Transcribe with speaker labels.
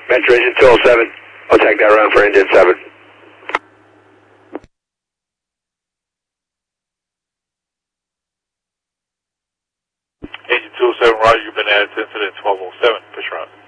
Speaker 1: Metro Engine 207. I'll take that around for Engine 7.
Speaker 2: Engine 207, Roger, you've been added to incident 1207. Push around.